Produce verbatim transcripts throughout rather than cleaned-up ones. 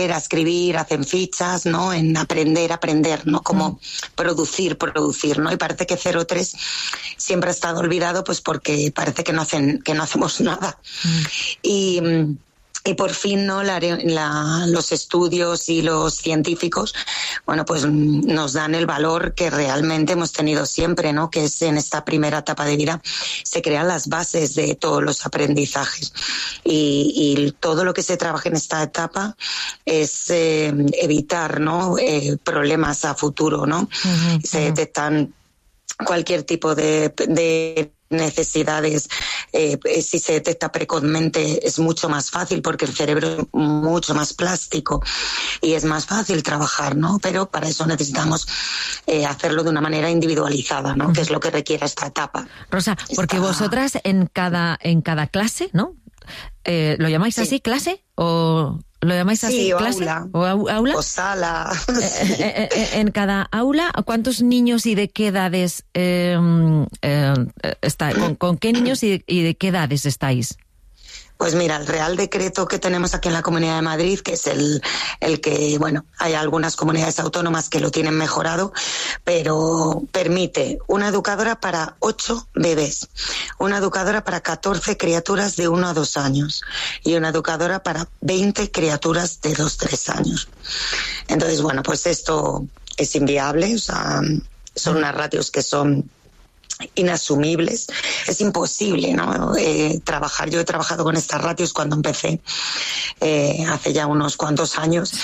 a escribir, hacen fichas, ¿no? En aprender, aprender, ¿no? Como producir, producir, ¿no? Y parece que cero tres siempre ha estado olvidado, pues porque parece que no hacen, que no hacemos nada. Mm. Y Y por fin, ¿no? La, la, los estudios y los científicos, bueno, pues nos dan el valor que realmente hemos tenido siempre, ¿no? Que es en esta primera etapa de vida se crean las bases de todos los aprendizajes. Y, y todo lo que se trabaja en esta etapa es eh, evitar, ¿no? Eh, problemas a futuro, ¿no? Uh-huh, se detectan cualquier tipo de, de necesidades, eh, si se detecta precozmente es mucho más fácil porque el cerebro es mucho más plástico y es más fácil trabajar, ¿no? Pero para eso necesitamos eh, hacerlo de una manera individualizada, ¿no? Uh-huh. Que es lo que requiere esta etapa. Rosa, porque esta... vosotras en cada en cada clase, ¿no? Eh, ¿Lo llamáis sí. así, clase? ¿O lo llamáis así, sí, o clase? Aula. ¿O aula? O sala. Eh, eh, eh, en cada aula, ¿cuántos niños y de qué edades eh, eh, está, con, con qué niños y de, y de qué edades estáis? Pues mira, el Real Decreto que tenemos aquí en la Comunidad de Madrid, que es el, el que, bueno, hay algunas comunidades autónomas que lo tienen mejorado, pero permite una educadora para ocho bebés, una educadora para catorce criaturas de uno a dos años y una educadora para veinte criaturas de dos a tres años. Entonces, bueno, pues esto es inviable, o sea, son unas ratios que son inasumibles, es imposible, ¿no? Eh, trabajar, yo he trabajado con estas ratios cuando empecé eh, hace ya unos cuantos años sí.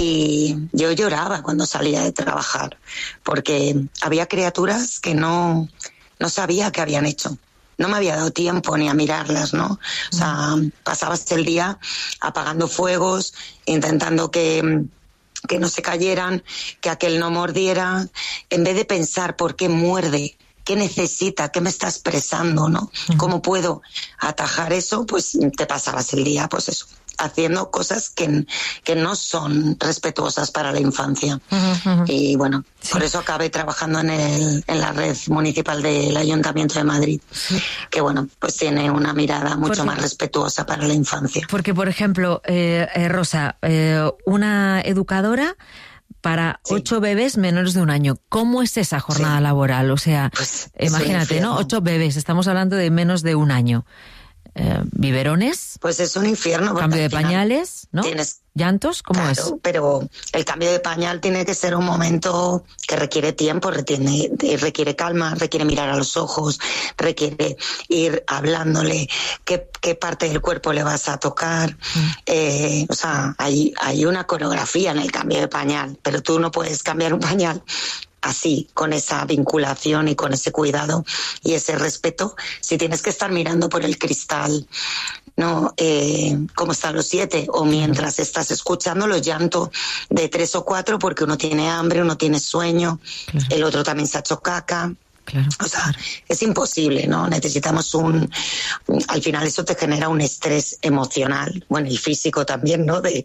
Y yo lloraba cuando salía de trabajar porque había criaturas que no, no sabía qué habían hecho. No me había dado tiempo ni a mirarlas, ¿no? O sea, pasabas el día apagando fuegos, intentando que que no se cayeran, que aquel no mordiera, en vez de pensar por qué muerde, qué necesita, qué me está expresando, ¿no? Uh-huh. ¿Cómo puedo atajar eso? Pues te pasabas el día, pues eso, haciendo cosas que, que no son respetuosas para la infancia. Uh-huh. Y bueno, sí. Por eso acabé trabajando en, el, en la red municipal del Ayuntamiento de Madrid, sí. Que bueno, pues tiene una mirada mucho porque, más respetuosa para la infancia. Porque, por ejemplo, eh, eh, Rosa, eh, una educadora para sí. ocho bebés menores de un año. ¿Cómo es esa jornada sí. laboral? O sea, pues, imagínate, ¿no? Ocho bebés, estamos hablando de menos de un año. Eh, ¿Biberones? Pues es un infierno. Cambio de pañales, ¿no? Tienes... ¿Llantos? ¿Cómo claro, es? Pero el cambio de pañal tiene que ser un momento que requiere tiempo, requiere, requiere calma, requiere mirar a los ojos, requiere ir hablándole qué, qué parte del cuerpo le vas a tocar. Mm. Eh, o sea, hay, hay una coreografía en el cambio de pañal, pero tú no puedes cambiar un pañal así, con esa vinculación y con ese cuidado y ese respeto, si tienes que estar mirando por el cristal, ¿no? Eh, cómo están los siete, o mientras estás escuchando los llantos de tres o cuatro porque uno tiene hambre, uno tiene sueño, claro. El otro también se ha hecho caca. Claro, o sea, claro. Es imposible, ¿no? Necesitamos un... Al final eso te genera un estrés emocional, bueno, y físico también, ¿no? De,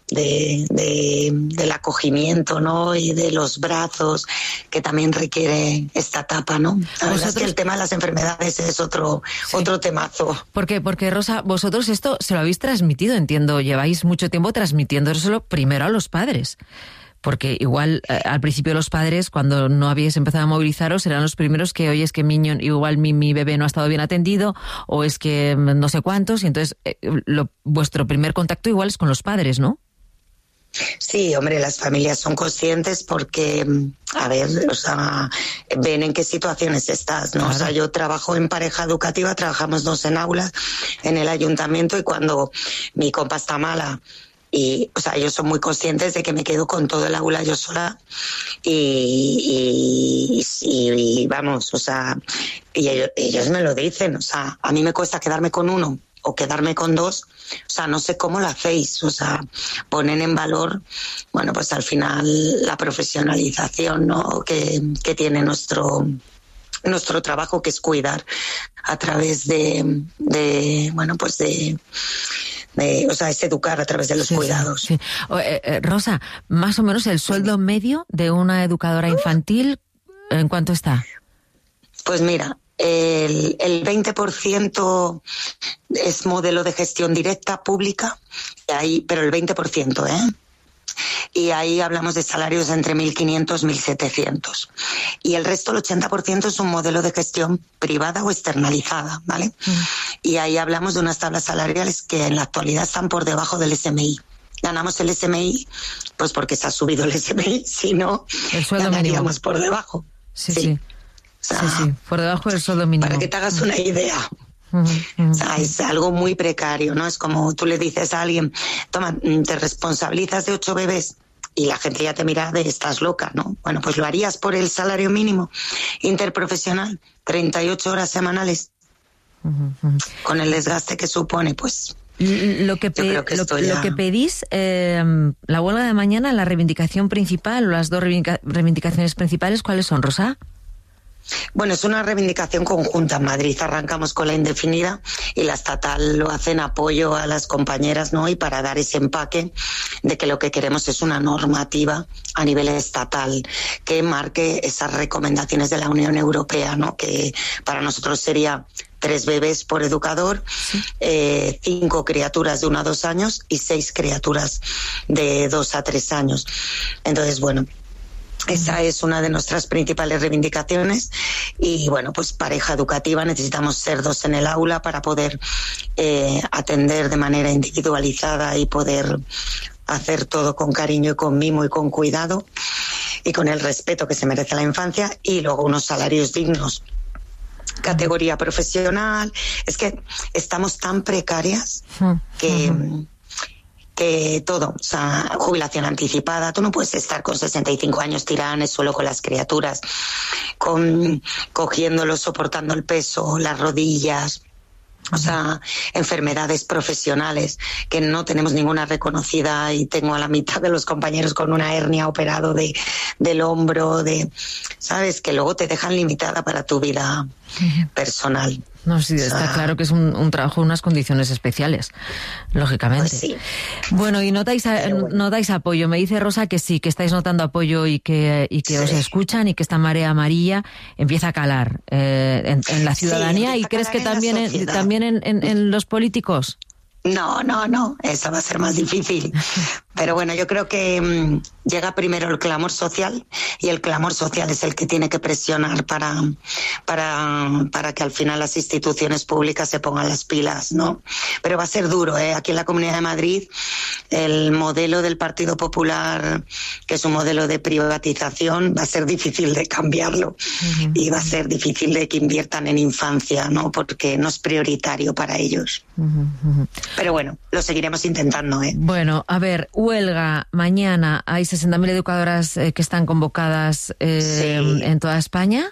de, de, del acogimiento, ¿no? Y de los brazos, que también requiere esta etapa, ¿no? La verdad es que el tema de las enfermedades es otro, sí. otro temazo. ¿Por qué? Porque, Rosa, vosotros esto se lo habéis transmitido, entiendo, lleváis mucho tiempo transmitiéndoselo primero a los padres. Porque igual eh, al principio los padres, cuando no habíais empezado a movilizaros, eran los primeros que, oye, es que mi, igual mi, mi bebé no ha estado bien atendido, o es que no sé cuántos, y entonces eh, lo, vuestro primer contacto igual es con los padres, ¿no? Sí, hombre, las familias son conscientes porque, a ver, o sea, ven en qué situaciones estás, ¿no? Claro. O sea, yo trabajo en pareja educativa, trabajamos dos en aulas en el ayuntamiento, y cuando mi compa está mala, y, o sea, ellos son muy conscientes de que me quedo con todo el aula yo sola y, y, y, y vamos, o sea, y ellos, ellos me lo dicen, o sea, a mí me cuesta quedarme con uno o quedarme con dos, o sea, no sé cómo lo hacéis, o sea, ponen en valor, bueno, pues al final la profesionalización, ¿no? que, que tiene nuestro... nuestro trabajo, que es cuidar a través de, de bueno, pues de... De, o sea, es educar a través de los sí, cuidados. Sí, sí. Eh, eh, Rosa, más o menos el sueldo sí. medio de una educadora infantil, ¿en cuánto está? Pues mira, el, el veinte por ciento es modelo de gestión directa pública, y ahí, pero el veinte por ciento, ¿eh? y ahí hablamos de salarios de entre mil quinientos y mil setecientos. Y el resto, el ochenta por ciento, es un modelo de gestión privada o externalizada, ¿vale? Mm. Y ahí hablamos de unas tablas salariales que en la actualidad están por debajo del S M I. Ganamos el S M I, pues porque se ha subido el S M I, si no, el sueldo ganaríamos mínimo por debajo. Sí, sí. sí. O sea, sí, sí, por debajo del sueldo mínimo. Para que te hagas una idea. Uh-huh, uh-huh. O sea, es algo muy precario, ¿no? Es como tú le dices a alguien, toma, te responsabilizas de ocho bebés y la gente ya te mira de estás loca, ¿no? Bueno, pues lo harías por el salario mínimo interprofesional, treinta y ocho horas semanales, uh-huh, uh-huh. con el desgaste que supone, pues... Lo que, pe- que lo, ya... lo que pedís, eh, la huelga de mañana, la reivindicación principal o las dos reivindica- reivindicaciones principales, ¿cuáles son, Rosa? Bueno, es una reivindicación conjunta. En Madrid arrancamos con la indefinida y la estatal lo hace en apoyo a las compañeras, ¿no? Y para dar ese empaque de que lo que queremos es una normativa a nivel estatal que marque esas recomendaciones de la Unión Europea, ¿no? Que para nosotros sería tres bebés por educador, sí. eh, cinco criaturas de uno a dos años y seis criaturas de dos a tres años. Entonces, bueno, esa es una de nuestras principales reivindicaciones y, bueno, pues pareja educativa, necesitamos ser dos en el aula para poder eh, atender de manera individualizada y poder hacer todo con cariño y con mimo y con cuidado y con el respeto que se merece la infancia y luego unos salarios dignos. Categoría profesional, es que estamos tan precarias que, que todo, o sea, jubilación anticipada, tú no puedes estar con sesenta y cinco años tirada en el suelo con las criaturas, con, cogiéndolo, soportando el peso, las rodillas, o sea, enfermedades profesionales que no tenemos ninguna reconocida y tengo a la mitad de los compañeros con una hernia operado de, del hombro, de, ¿sabes? Que luego te dejan limitada para tu vida personal. No, sí, está o sea, claro que es un, un trabajo en unas condiciones especiales, lógicamente. Pues sí. Bueno, y notáis, bueno. notáis apoyo. Me dice Rosa que sí, que estáis notando apoyo y que, y que sí. os escuchan y que esta marea amarilla empieza a calar eh, en, en la ciudadanía. Sí, ¿y crees que también, en, también en, en, en los políticos? No, no, no, eso va a ser más difícil. Pero bueno, yo creo que mmm, llega primero el clamor social y el clamor social es el que tiene que presionar para, para, para que al final las instituciones públicas se pongan las pilas, ¿no? Pero va a ser duro, ¿eh? Aquí en la Comunidad de Madrid el modelo del Partido Popular, que es un modelo de privatización, va a ser difícil de cambiarlo uh-huh. y va a ser difícil de que inviertan en infancia, ¿no? Porque no es prioritario para ellos. Uh-huh, uh-huh. Pero bueno, lo seguiremos intentando, ¿eh? Bueno, a ver, huelga mañana. Hay sesenta mil educadoras eh, que están convocadas eh, sí. en toda España.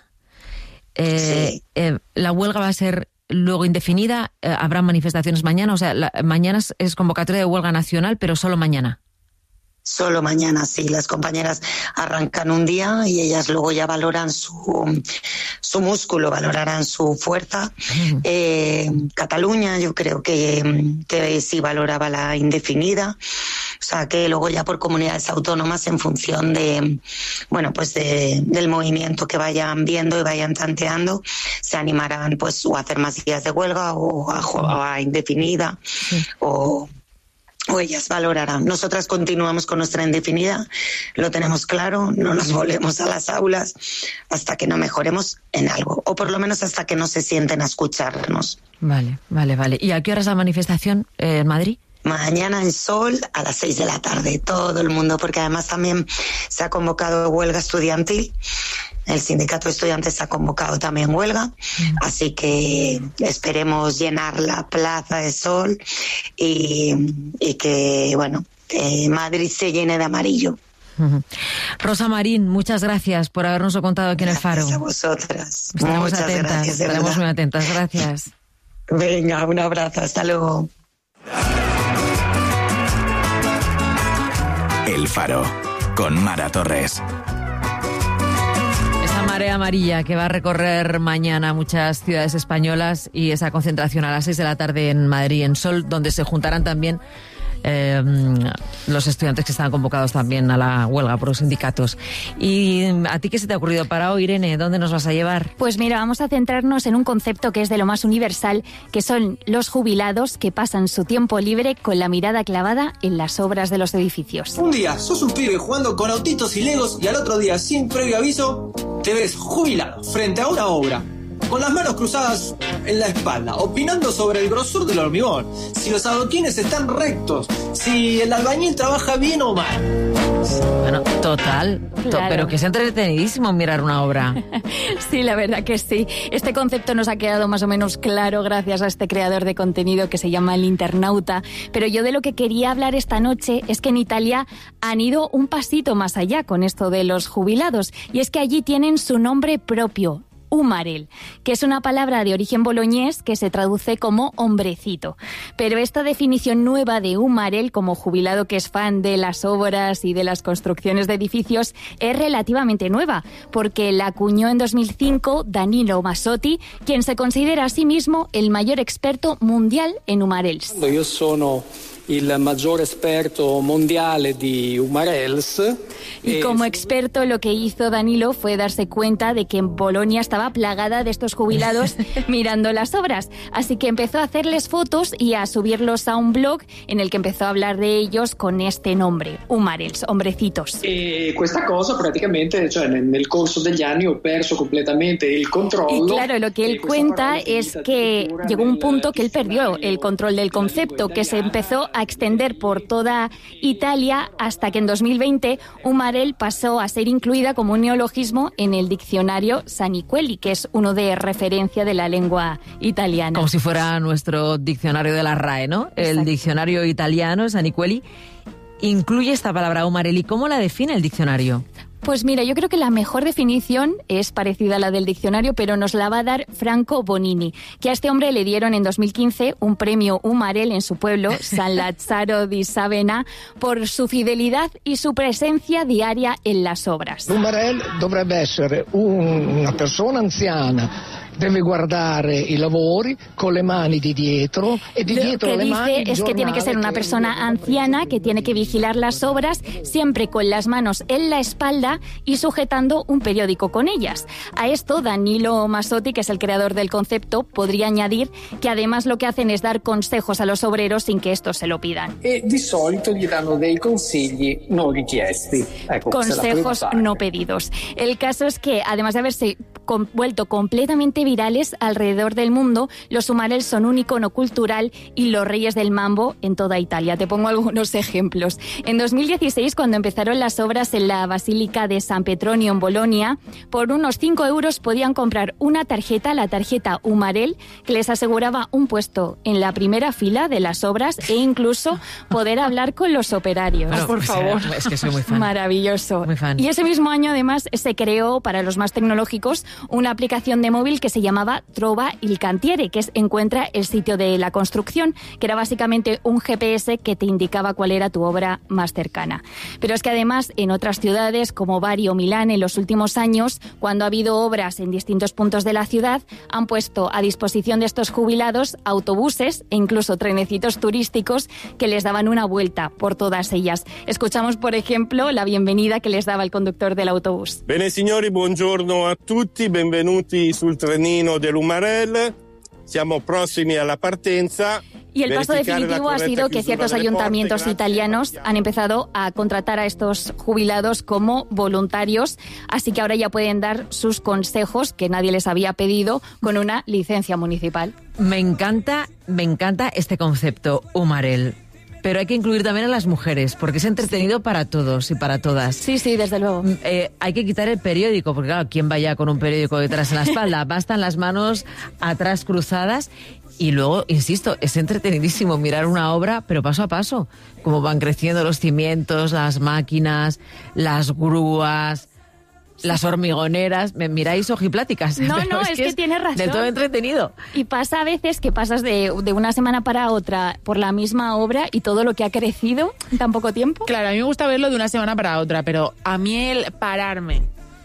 Eh, sí. eh, la huelga va a ser luego indefinida. Eh, habrá manifestaciones mañana. O sea, la, mañana es, es convocatoria de huelga nacional, pero solo mañana. Solo mañana, sí. Las compañeras arrancan un día y ellas luego ya valoran su, su músculo, valorarán su fuerza. Uh-huh. Eh, Cataluña, yo creo que, que sí valoraba la indefinida. O sea, que luego ya por comunidades autónomas, en función de, bueno, pues de, del movimiento que vayan viendo y vayan tanteando, se animarán pues o a hacer más días de huelga o a, o a indefinida sí. o... o ellas valorarán. Nosotras continuamos con nuestra indefinida, lo tenemos claro, no nos volvemos a las aulas hasta que no mejoremos en algo, o por lo menos hasta que no se sienten a escucharnos. Vale, vale, vale. ¿Y a qué hora es la manifestación eh, en Madrid? Mañana en Sol a las seis de la tarde, todo el mundo, porque además también se ha convocado huelga estudiantil. El sindicato de estudiantes ha convocado también huelga, mm. así que esperemos llenar la Plaza de Sol y, y que, bueno, que Madrid se llene de amarillo. Uh-huh. Rosa Marín, muchas gracias por habernos contado aquí gracias en El Faro. Gracias a vosotras. Estaremos muchas atentas, gracias, de estaremos verdad. muy atentas. Gracias. Venga, un abrazo. Hasta luego. El Faro, con Mara Torres. Marea amarilla que va a recorrer mañana muchas ciudades españolas y esa concentración a las seis de la tarde en Madrid, en Sol, donde se juntarán también eh, los estudiantes que estaban convocados también a la huelga por los sindicatos. ¿Y a ti qué se te ha ocurrido para hoy, Irene? ¿Dónde nos vas a llevar? Pues mira, vamos a centrarnos en un concepto que es de lo más universal, que son los jubilados que pasan su tiempo libre con la mirada clavada en las obras de los edificios. Un día sos un pibe jugando con autitos y legos y al otro día, sin previo aviso, te ves jubilado frente a una obra, con las manos cruzadas en la espalda, opinando sobre el grosor del hormigón, si los adoquines están rectos, si el albañil trabaja bien o mal. Bueno, total, Claro. to- pero que es entretenidísimo mirar una obra. Sí, la verdad que sí. Este concepto nos ha quedado más o menos claro gracias a este creador de contenido que se llama El Internauta. Pero yo de lo que quería hablar esta noche es que en Italia han ido un pasito más allá con esto de los jubilados. Y es que allí tienen su nombre propio. Umarel, que es una palabra de origen boloñés que se traduce como hombrecito. Pero esta definición nueva de Umarel, como jubilado que es fan de las obras y de las construcciones de edificios, es relativamente nueva, porque la acuñó en dos mil cinco Danilo Massotti, quien se considera a sí mismo el mayor experto mundial en Umarels. Io sono il maggior esperto mondiale di Umarels. Y como experto lo que hizo Danilo fue darse cuenta de que en Bolonia estaba plagada de estos jubilados mirando las obras. Así que empezó a hacerles fotos y a subirlos a un blog en el que empezó a hablar de ellos con este nombre, Umarels, hombrecitos. E questa cosa praticamente, cioè nel, nel corso degli anni ho perso completamente il controllo. Y claro, lo que él cuenta es que llegó un punto que él perdió el control del concepto, que se empezó a extender por toda Italia hasta que en dos mil veinte Umarel pasó a ser incluida como un neologismo en el diccionario Saniquelli, que es uno de referencia de la lengua italiana. Como si fuera nuestro diccionario de la R A E, ¿no? El Exacto. diccionario italiano, Saniquelli, incluye esta palabra Umarel. ¿Y cómo la define el diccionario? Pues mira, yo creo que la mejor definición es parecida a la del diccionario, pero nos la va a dar Franco Bonini, que a este hombre le dieron en dos mil quince un premio Umarel en su pueblo, San Lazzaro di Savena, por su fidelidad y su presencia diaria en las obras. Umarel dovrebbe essere un- una persona anziana, deve guardare i lavori con le mani di dietro e di Lo dietro que le mani dice il es que tiene que giornale ser una che- persona anciana que tiene que vigilar las obras siempre con las manos en la espalda y sujetando un periódico con ellas. A esto Danilo Massotti, que es el creador del concepto, podría añadir que además lo que hacen es dar consejos a los obreros sin que estos se lo pidan. E di solito gli danno dei consigli non richiesti. Ecco, questa è la prima Consejos parte. no pedidos. El caso es que, además de haberse com- vuelto completamente virales alrededor del mundo, los Umarels son un icono cultural y los reyes del mambo en toda Italia. Te pongo algunos ejemplos. En dos mil dieciséis, cuando empezaron las obras en la Basílica de San Petronio en Bolonia, por unos cinco euros podían comprar una tarjeta, la tarjeta Umarel, que les aseguraba un puesto en la primera fila de las obras e incluso poder hablar con los operarios. Bueno, por pues, favor. eh, es que soy muy fan. Maravilloso. Muy fan. Y ese mismo año, además, se creó para los más tecnológicos una aplicación de móvil que se llamaba Trova il Cantiere, que es encuentra el sitio de la construcción, que era básicamente un G P S que te indicaba cuál era tu obra más cercana. Pero es que además en otras ciudades como Bari o Milán en los últimos años, cuando ha habido obras en distintos puntos de la ciudad, han puesto a disposición de estos jubilados autobuses e incluso trenecitos turísticos que les daban una vuelta por todas ellas. Escuchamos, por ejemplo, la bienvenida que les daba el conductor del autobús. Bene signori, buongiorno a tutti, benvenuti sul trenino dell'Umarel. Siamo prossimi alla partenza. Y el paso Verificare la definitivo ha corretta sido que chiusura ciertos delle porte, ayuntamientos grazie. italianos han empezado a contratar a estos jubilados como voluntarios, así que ahora ya pueden dar sus consejos que nadie les había pedido con una licencia municipal. Me encanta, me encanta este concepto, Umarel. Pero hay que incluir también a las mujeres, porque es entretenido para todos y para todas. Sí, sí, desde luego. Eh, hay que quitar el periódico, porque claro, ¿quién vaya con un periódico detrás en la espalda? Bastan las manos atrás cruzadas. Y luego, insisto, es entretenidísimo mirar una obra, pero paso a paso. Cómo van creciendo los cimientos, las máquinas, las grúas, las hormigoneras. Me miráis ojipláticas. No, pero no, es que tienes razón. Del todo entretenido. Y pasa a veces que pasas de, de una semana para otra por la misma obra y todo lo que ha crecido en tan poco tiempo. Claro, a mí me gusta verlo de una semana para otra, pero a mí el pararme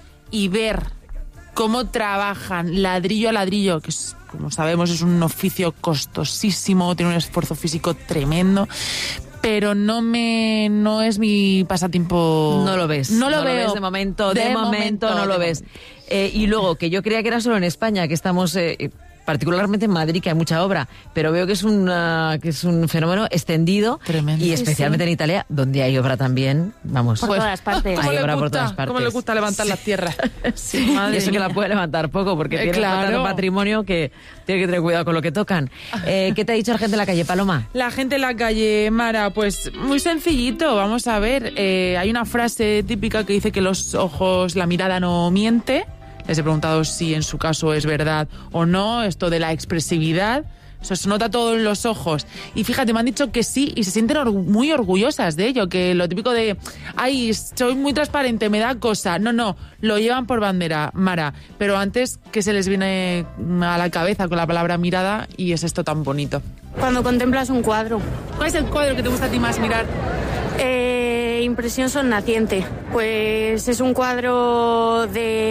y ver cómo trabajan ladrillo a ladrillo, que es, como sabemos es un oficio costosísimo, tiene un esfuerzo físico tremendo, pero no me no es mi pasatiempo. No lo ves. No lo no veo. Lo ves de momento, de, de momento, momento no lo de ves. Eh, y luego, que yo creía que era solo en España, que estamos... Eh, particularmente en Madrid, que hay mucha obra, pero veo que es, una, que es un fenómeno extendido. Tremendo. Y especialmente sí, sí. en Italia, donde hay obra también, vamos. Por pues, todas partes. Hay obra gusta, por todas partes. ¿Cómo le gusta levantar las tierras? Sí, y eso que la puede levantar poco, porque eh, tiene claro. tanto patrimonio que tiene que tener cuidado con lo que tocan. Eh, ¿Qué te ha dicho la gente en la calle, Paloma? La gente en la calle, Mara, pues muy sencillito, vamos a ver. Eh, hay una frase típica que dice que los ojos, la mirada no miente. Les he preguntado si en su caso es verdad o no, esto de la expresividad. Eso se nota todo en los ojos. Y fíjate, me han dicho que sí y se sienten or- muy orgullosas de ello, que lo típico de, ay, soy muy transparente, me da cosa. No, no, lo llevan por bandera, Mara. Pero antes, ¿qué se les viene a la cabeza con la palabra mirada? Y es esto tan bonito. Cuando contemplas un cuadro. ¿Cuál es el cuadro que te gusta a ti más mirar? Eh, impresión sonnaciente. Pues es un cuadro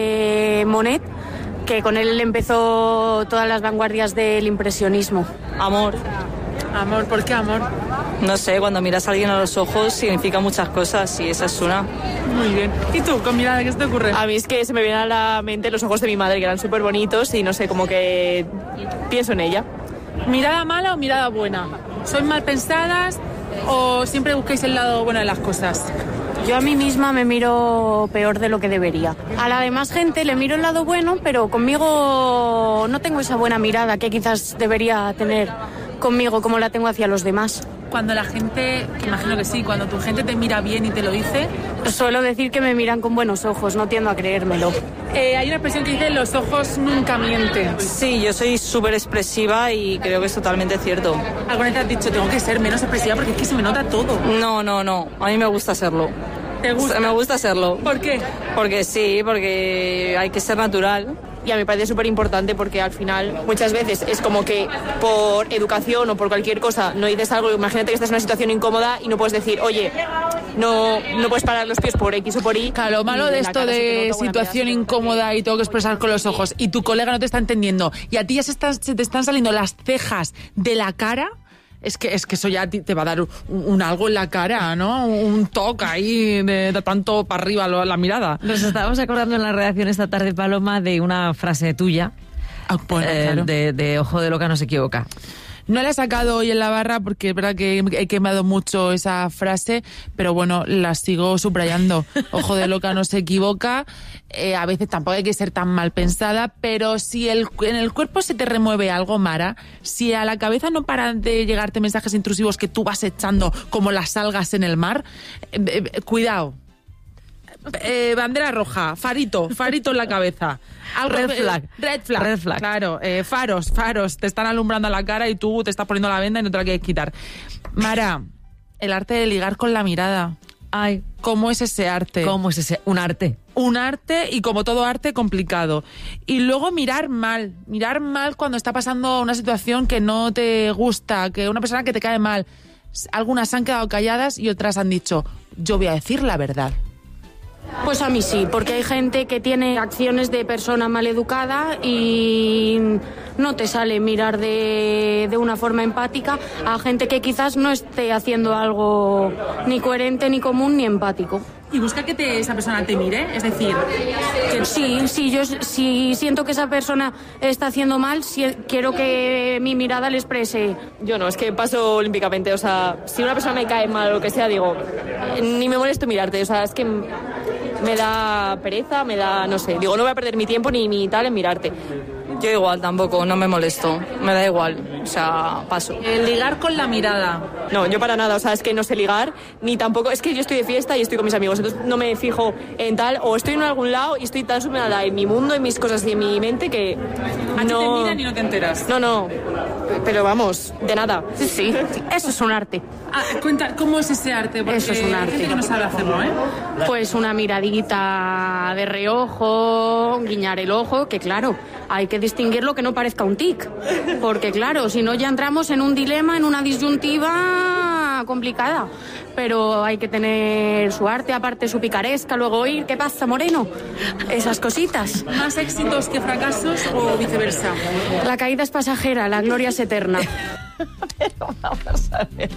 de Monet, que con él empezó todas las vanguardias del impresionismo. Amor. Amor, ¿por qué amor? No sé, cuando miras a alguien a los ojos significa muchas cosas y esa es una. Muy bien. ¿Y tú, con mirada, qué se te ocurre? A mí es que se me vienen a la mente los ojos de mi madre, que eran súper bonitos y no sé, como que pienso en ella. ¿Mirada mala o mirada buena? ¿Sois mal pensadas o siempre busquáis el lado bueno de las cosas? Yo a mí misma me miro peor de lo que debería. A la demás gente le miro el lado bueno, pero conmigo no tengo esa buena mirada que quizás debería tener conmigo como la tengo hacia los demás. Cuando la gente, que imagino que sí, cuando tu gente te mira bien y te lo dice... Suelo decir que me miran con buenos ojos, no tiendo a creérmelo. Eh, hay una expresión que dice, los ojos nunca mienten. Sí, yo soy súper expresiva y creo que es totalmente cierto. ¿Alguna vez te has dicho, tengo que ser menos expresiva porque es que se me nota todo? No, no, no, a mí me gusta serlo. ¿Te gusta? Me gusta serlo. ¿Por qué? Porque sí, porque hay que ser natural. Y a mí me parece súper importante porque al final muchas veces es como que por educación o por cualquier cosa no dices algo, imagínate que estás en una situación incómoda y no puedes decir, oye, no, no puedes parar los pies por X o por Y. Claro, lo malo de esto de situación incómoda y tengo que expresar con los ojos y tu colega no te está entendiendo y a ti ya se, están, se te están saliendo las cejas de la cara... Es que, es que eso ya te va a dar un, un algo en la cara, ¿no? Un toque ahí de, de tanto para arriba lo, la mirada. Nos estábamos acordando en la redacción esta tarde, Paloma, de una frase tuya, ah, bueno, eh, claro. de, de ojo de loca no se equivoca. No la he sacado hoy en la barra porque es verdad que he quemado mucho esa frase, pero bueno, la sigo subrayando. Ojo de loca no se equivoca. Eh, a veces tampoco hay que ser tan mal pensada, pero si el, en el cuerpo se te remueve algo, Mara, si a la cabeza no paran de llegarte mensajes intrusivos que tú vas echando como las algas en el mar, eh, eh, cuidado. Eh, bandera roja, farito, farito en la cabeza. Algo, red flag. Eh, red flag. Red flag. Claro, eh, faros, faros. Te están alumbrando a la cara y tú te estás poniendo la venda y no te la quieres quitar. Mara, el arte de ligar con la mirada. Ay, ¿cómo es ese arte? ¿Cómo es ese? Un arte. Un arte y como todo arte complicado. Y luego mirar mal, mirar mal cuando está pasando una situación que no te gusta, que una persona que te cae mal. Algunas se han quedado calladas y otras han dicho, yo voy a decir la verdad. Pues a mí sí, porque hay gente que tiene acciones de persona maleducada y no te sale mirar de, de una forma empática a gente que quizás no esté haciendo algo ni coherente, ni común, ni empático. ¿Y busca que te, esa persona te mire? Es decir... Que sí, sí, yo si siento que esa persona está haciendo mal, si, quiero que mi mirada le exprese. Yo no, es que paso olímpicamente, o sea, si una persona me cae mal o lo que sea, digo, ni me molesto mirarte, o sea, es que me da pereza, me da, no sé, digo, no voy a perder mi tiempo ni mi tal en mirarte. Yo igual tampoco, no me molesto, me da igual, o sea, paso. El ligar con la mirada. No, yo para nada, o sea, es que no sé ligar, ni tampoco, es que yo estoy de fiesta y estoy con mis amigos, entonces no me fijo en tal, o estoy en algún lado y estoy tan sumada en mi mundo, en mis cosas y en mi mente que ¿A no... ti te miran y no te enteras? No, no, pero vamos, de nada. Sí, sí, eso es un arte. Ah, cuenta, ¿cómo es ese arte? Porque Eso es un arte. hay gente que no sabe hacerlo, ¿eh? Pues una miradita de reojo, guiñar el ojo, que claro, hay que distinguirlo que no parezca un tic. Porque claro, si no ya entramos en un dilema, en una disyuntiva complicada. Pero hay que tener su arte, aparte su picaresca, luego oír, ¿qué pasa, moreno? Esas cositas. ¿Más éxitos que fracasos o viceversa? La caída es pasajera, la gloria es eterna. Pero vamos a ver.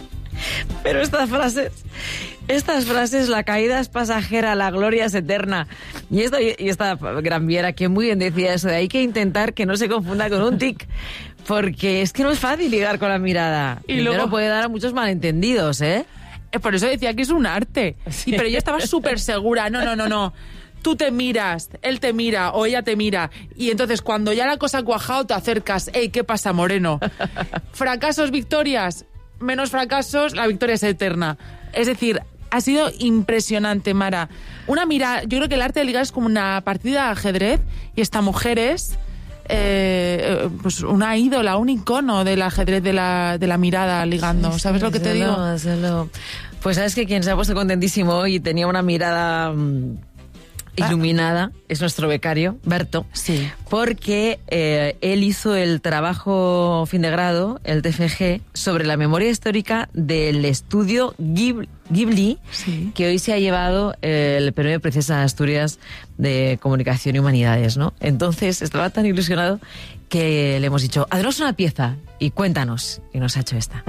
Pero estas frases, estas frases, la caída es pasajera, la gloria es eterna. Y esta, y esta Gran Viera, que muy bien decía eso, de hay que intentar que no se confunda con un tic, porque es que no es fácil ligar con la mirada. Y Primero luego puede dar a muchos malentendidos, ¿eh? Por eso decía que es un arte. Sí. Pero ella estaba súper segura. No, no, no, no. Tú te miras, él te mira o ella te mira. Y entonces cuando ya la cosa ha cuajado te acercas. Ey, ¿qué pasa, moreno? Fracasos, victorias. Menos fracasos, la victoria es eterna. Es decir, ha sido impresionante, Mara. Una mirada, yo creo que el arte de ligar es como una partida de ajedrez y esta mujer es eh, pues una ídola, un icono del ajedrez de la, de la mirada ligando. Sí, ¿sabes sí, lo que te digo? Lo... Pues sabes que quien se ha puesto contentísimo hoy y tenía una mirada mmm, iluminada ah. es nuestro becario, Berto. Sí. Porque eh, él hizo el trabajo fin de grado, el T F G, sobre la memoria histórica del estudio Ghibli, Ghibli sí. que hoy se ha llevado el premio Princesa de Asturias de Comunicación y Humanidades, ¿no? Entonces estaba tan ilusionado que le hemos dicho, haznos una pieza y cuéntanos. Y nos ha hecho esta.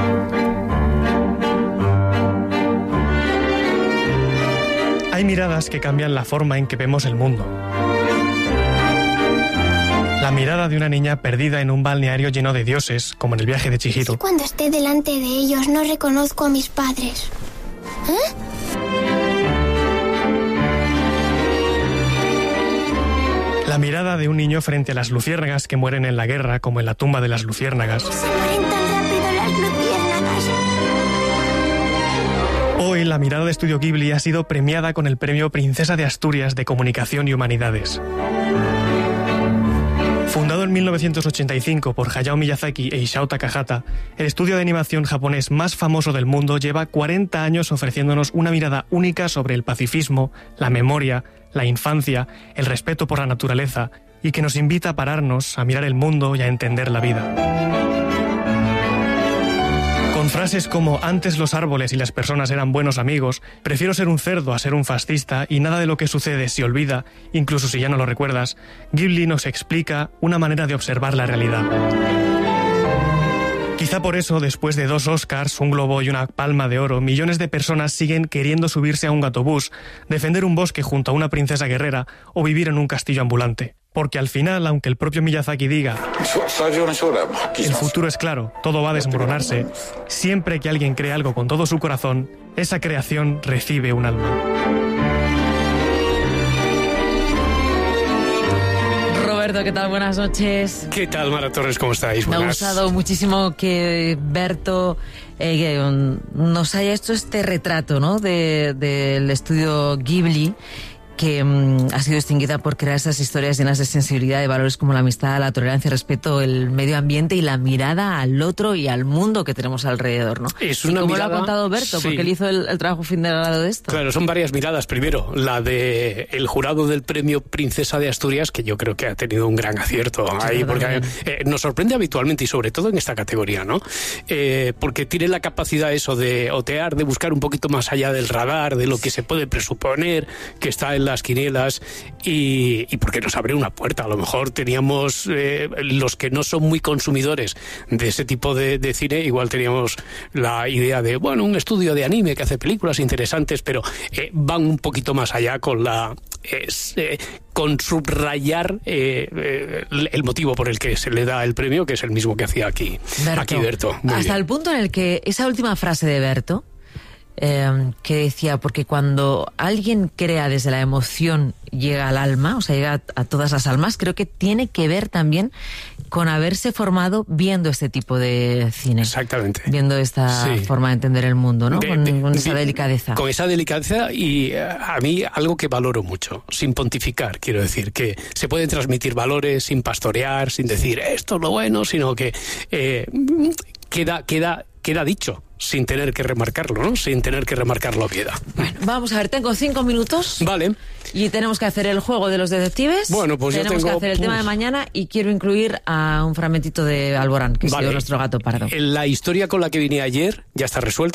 Hay miradas que cambian la forma en que vemos el mundo. La mirada de una niña perdida en un balneario lleno de dioses, como en el viaje de Chihiro. Si cuando esté delante de ellos no reconozco a mis padres. ¿Eh? La mirada de un niño frente a las luciérnagas que mueren en la guerra, como en la tumba de las luciérnagas. Se mueren tan rápido las luciérnagas. Hoy la mirada de Estudio Ghibli ha sido premiada con el premio Princesa de Asturias de Comunicación y Humanidades. Fundado en mil novecientos ochenta y cinco por Hayao Miyazaki e Isao Takahata, el estudio de animación japonés más famoso del mundo lleva cuarenta años ofreciéndonos una mirada única sobre el pacifismo, la memoria, la infancia, el respeto por la naturaleza y que nos invita a pararnos, a mirar el mundo y a entender la vida. Con frases como antes los árboles y las personas eran buenos amigos, prefiero ser un cerdo a ser un fascista y nada de lo que sucede se olvida, incluso si ya no lo recuerdas, Ghibli nos explica una manera de observar la realidad. Quizá por eso, después de dos Oscars, un Globo y una Palma de Oro, millones de personas siguen queriendo subirse a un gatobús, defender un bosque junto a una princesa guerrera o vivir en un castillo ambulante. Porque al final, aunque el propio Miyazaki diga el futuro es claro, todo va a desmoronarse, siempre que alguien cree algo con todo su corazón, esa creación recibe un alma. Roberto, ¿qué tal? Buenas noches. ¿Qué tal, Mara Torres? ¿Cómo estáis? Me Buenas. ha gustado muchísimo que Berto eh, nos haya hecho este retrato, ¿no? de, del estudio Ghibli, que um, ha sido distinguida por crear esas historias llenas de sensibilidad, de valores como la amistad, la tolerancia, el respeto, el medio ambiente y la mirada al otro y al mundo que tenemos alrededor, ¿no? Es una y como mirada, lo ha contado Berto, sí. porque él hizo el, el trabajo fin de grado de esto. Claro, son varias miradas. Primero, la de el jurado del premio Princesa de Asturias, que yo creo que ha tenido un gran acierto sí, ahí, porque eh, nos sorprende habitualmente y sobre todo en esta categoría, ¿no? Eh, porque tiene la capacidad eso de otear, de buscar un poquito más allá del radar, de lo que se puede presuponer que está en las quinielas y, y porque nos abre una puerta. A lo mejor teníamos eh, los que no son muy consumidores de ese tipo de, de cine, igual teníamos la idea de, bueno, un estudio de anime que hace películas interesantes, pero eh, van un poquito más allá con la eh, eh, con subrayar eh, eh, el motivo por el que se le da el premio, que es el mismo que hacía aquí Berto. Aquí Berto. Muy Hasta bien. el punto en el que esa última frase de Berto, Eh, que decía, porque cuando alguien crea desde la emoción llega al alma, o sea, llega a, a todas las almas, creo que tiene que ver también con haberse formado viendo este tipo de cine. Exactamente. Viendo esta sí. forma de entender el mundo, ¿no? De, con, de, con esa de, delicadeza. Con esa delicadeza y a mí algo que valoro mucho, sin pontificar, quiero decir, que se pueden transmitir valores sin pastorear, sin decir esto es lo bueno, sino que eh, queda, queda, queda dicho. Sin tener que remarcarlo, ¿no? Sin tener que remarcar la obviedad. Bueno, vamos a ver, tengo cinco minutos. Vale. Y tenemos que hacer el juego de los detectives. Bueno, pues tenemos yo tengo... que hacer el tema de mañana y quiero incluir a un fragmentito de Alborán, que vale. ha sido nuestro gato pardo. La historia con la que vine ayer ya está resuelta.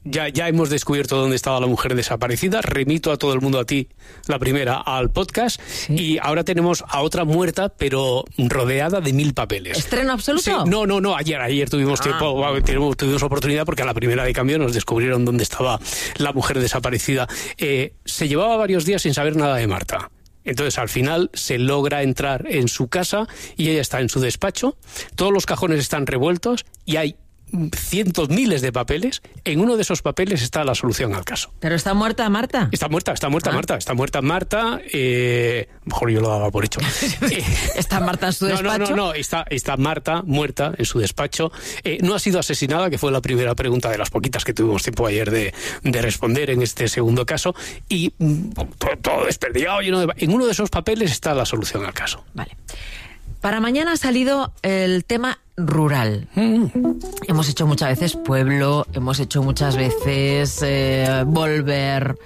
ya, ya hemos descubierto dónde estaba la mujer desaparecida. Remito a todo el mundo, a ti, la primera, al podcast. Sí. Y ahora tenemos a otra muerta, pero rodeada de mil papeles. ¿Estreno absoluto? Sí, no, no, no. Ayer, ayer tuvimos ah. tiempo, tuvimos, tuvimos oportunidad porque a la primera de cambio nos descubrieron dónde estaba la mujer desaparecida. Eh, se llevaba varios días sin saber nada de Marta. Entonces, al final, se logra entrar en su casa y ella está en su despacho. Todos los cajones están revueltos y hay cientos, miles de papeles. En uno de esos papeles está la solución al caso. ¿Pero está muerta Marta? Está muerta, está muerta ah. Marta. Está muerta Marta. Eh, mejor yo lo daba por hecho. ¿Está Marta en su despacho? No, no, no, no. Está, está Marta muerta en su despacho. Eh, no ha sido asesinada, que fue la primera pregunta de las poquitas que tuvimos tiempo ayer de, de responder en este segundo caso. Y mm, todo, todo desperdigado, lleno de... En uno de esos papeles está la solución al caso. Vale. Para mañana ha salido el tema rural. Mm. Hemos hecho muchas veces pueblo, hemos hecho muchas veces eh, volver,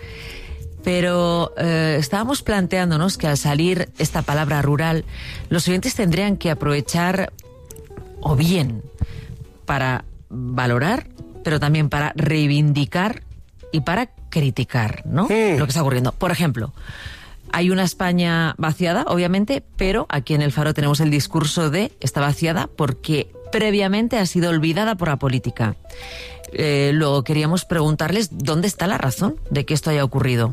pero eh, estábamos planteándonos que al salir esta palabra rural, los oyentes tendrían que aprovechar o bien para valorar, pero también para reivindicar y para criticar, ¿no? Mm. Lo que está ocurriendo. Por ejemplo, hay una España vaciada, obviamente, pero aquí en El Faro tenemos el discurso de está vaciada porque previamente ha sido olvidada por la política. Eh, luego queríamos preguntarles dónde está la razón de que esto haya ocurrido.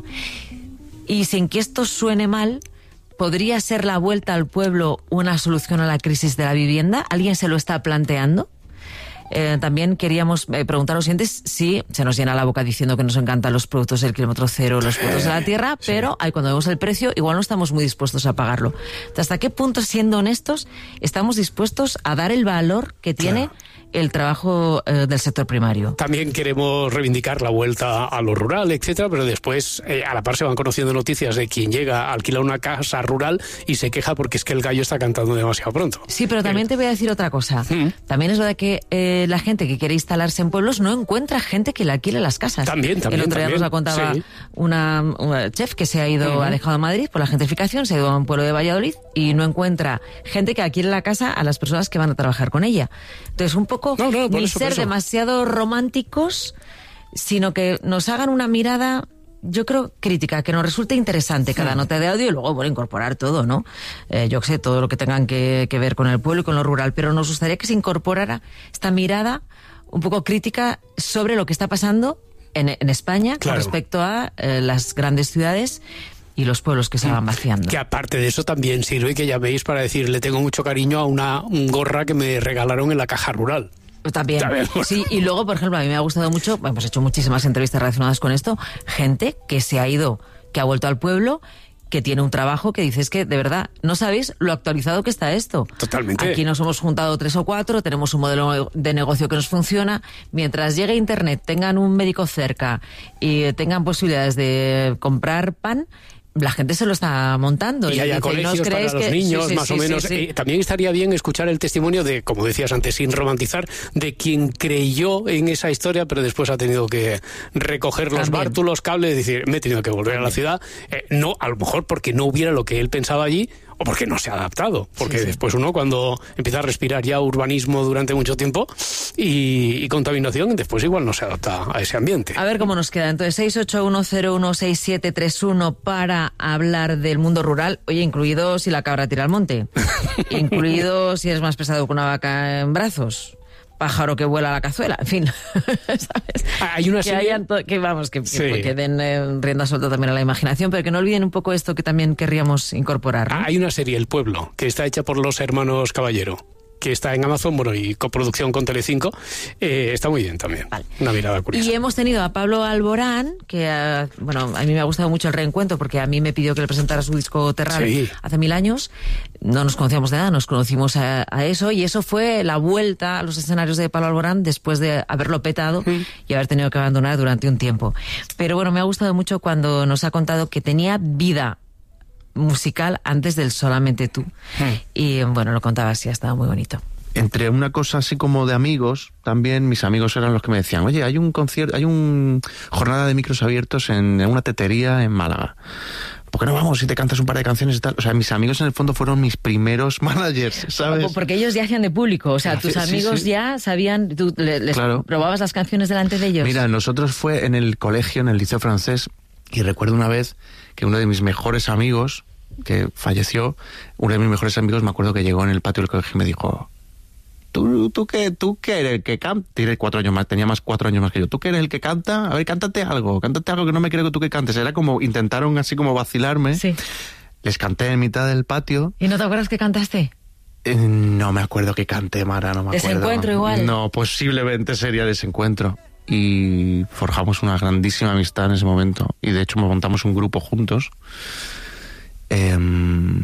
Y sin que esto suene mal, ¿podría ser la vuelta al pueblo una solución a la crisis de la vivienda? ¿Alguien se lo está planteando? Eh, también queríamos eh, preguntar a los oyentes si se nos llena la boca diciendo que nos encantan los productos del kilómetro cero, los productos de la tierra, sí. pero ahí cuando vemos el precio igual no estamos muy dispuestos a pagarlo. ¿Hasta qué punto, siendo honestos, estamos dispuestos a dar el valor que tiene claro. el trabajo eh, del sector primario? También queremos reivindicar la vuelta a lo rural, etcétera, pero después eh, a la par se van conociendo noticias de quien llega a alquilar una casa rural y se queja porque es que el gallo está cantando demasiado pronto. Sí, pero también eh. te voy a decir otra cosa. ¿Mm? También es verdad que eh, la gente que quiere instalarse en pueblos no encuentra gente que le alquile las casas. También, también. El otro día también. nos la contaba sí. una, una chef que se ha ido uh-huh. alejado de Madrid por la gentrificación, se ha ido a un pueblo de Valladolid y no encuentra gente que alquile la casa a las personas que van a trabajar con ella. Entonces, un poco no, no, ni eso, ser demasiado románticos, sino que nos hagan una mirada, yo creo, crítica, que nos resulte interesante cada sí. nota de audio y luego, bueno, incorporar todo, ¿no? Eh, yo qué sé, todo lo que tengan que, que ver con el pueblo y con lo rural, pero nos gustaría que se incorporara esta mirada un poco crítica sobre lo que está pasando en, en España claro. con respecto a eh, las grandes ciudades y los pueblos que se van vaciando. Que aparte de eso también sirve que llaméis para decir, le tengo mucho cariño a una un gorra que me regalaron en la caja rural. También, sí, y luego, por ejemplo, a mí me ha gustado mucho, hemos hecho muchísimas entrevistas relacionadas con esto, gente que se ha ido, que ha vuelto al pueblo, que tiene un trabajo que dices que, de verdad, no sabéis lo actualizado que está esto. Totalmente. Aquí nos hemos juntado tres o cuatro, tenemos un modelo de negocio que nos funciona. Mientras llegue Internet, tengan un médico cerca y tengan posibilidades de comprar pan, la gente se lo está montando. Y, y haya dice, colegios ¿no para los que... niños, sí, sí, más sí, o menos. Sí, sí. Eh, también estaría bien escuchar el testimonio de, como decías antes, sin romantizar, de quien creyó en esa historia, pero después ha tenido que recoger los también. bártulos, cables, y decir, me he tenido que volver también. a la ciudad. Eh, no, a lo mejor porque no hubiera lo que él pensaba allí, o porque no se ha adaptado. Porque sí, sí. después uno, cuando empieza a respirar ya urbanismo durante mucho tiempo y, y contaminación, después igual no se adapta a ese ambiente. A ver cómo nos queda. Entonces, seis ocho uno cero uno seis siete tres uno para hablar del mundo rural. Oye, incluido si la cabra tira al monte. Incluido si eres más pesado que una vaca en brazos. Pájaro que vuela a la cazuela, en fin. ¿Sabes? Hay una que serie... hayan to- que vamos, que, sí. que, que den eh, rienda suelta también a la imaginación, pero que no olviden un poco esto que también querríamos incorporar, ¿no? Hay una serie, El Pueblo, que está hecha por los hermanos Caballero, que está en Amazon, bueno, y coproducción con Telecinco, eh, está muy bien también. Vale. Una mirada curiosa. Y hemos tenido a Pablo Alborán, que, uh, bueno, a mí me ha gustado mucho el reencuentro, porque a mí me pidió que le presentara su disco Terral sí. hace mil años. No nos conocíamos de nada, nos conocimos a, a eso, y eso fue la vuelta a los escenarios de Pablo Alborán después de haberlo petado mm. y haber tenido que abandonar durante un tiempo. Pero bueno, me ha gustado mucho cuando nos ha contado que tenía vida musical antes del Solamente Tú. Hmm. Y bueno, lo contaba así, estaba muy bonito. Entre una cosa así como de amigos, también mis amigos eran los que me decían, oye, hay un concierto, hay una jornada de micros abiertos en una tetería en Málaga. ¿por qué no vamos si te cantas un par de canciones y tal? O sea, mis amigos en el fondo fueron mis primeros managers, ¿sabes? Porque ellos ya hacían de público, o sea, tus Sí, amigos sí, sí. ya sabían, tú le- les Claro. probabas las canciones delante de ellos. Mira, nosotros fue en el colegio, en el liceo francés, y recuerdo una vez que uno de mis mejores amigos, que falleció, uno de mis mejores amigos, me acuerdo que llegó en el patio del colegio y me dijo, ¿tú, tú qué, tú qué eres el que canta? Tiene cuatro años más, tenía más cuatro años más que yo. ¿Tú qué eres el que canta? A ver, cántate algo, cántate algo que no me creo que tú que cantes. Era como, intentaron así como vacilarme. Sí. Les canté en mitad del patio. ¿Y no te acuerdas que cantaste? Eh, No me acuerdo que canté, Mara, no me acuerdo. Desencuentro igual. No, posiblemente sería Desencuentro. Y forjamos una grandísima amistad en ese momento. Y de hecho montamos un grupo juntos. Em,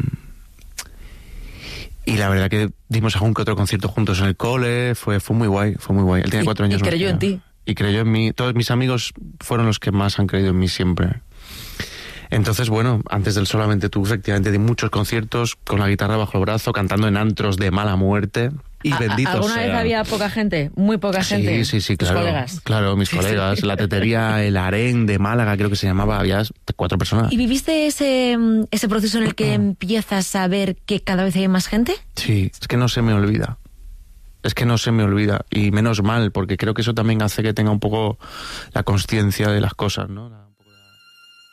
y la verdad que dimos algún que otro concierto juntos en el cole. Fue, fue muy guay, fue muy guay. Él tiene Y- cuatro años y más creyó que en yo. ti. Y creyó en mí. Todos mis amigos fueron los que más han creído en mí siempre. Entonces, bueno, antes del Solamente Tú, efectivamente, di muchos conciertos con la guitarra bajo el brazo, cantando en antros de mala muerte. Y ¿A- a- bendito ¿Alguna sea. vez había poca gente? Muy poca gente. Sí, sí, sí, ¿Tus claro. colegas? Claro, mis Sí, sí. colegas. La tetería, el harén de Málaga, creo que se llamaba, había cuatro personas. ¿Y viviste ese, mm, ese proceso en el que empiezas a ver que cada vez hay más gente? Sí, es que no se me olvida. Es que no se me olvida. Y menos mal, porque creo que eso también hace que tenga un poco la conciencia de las cosas, ¿no?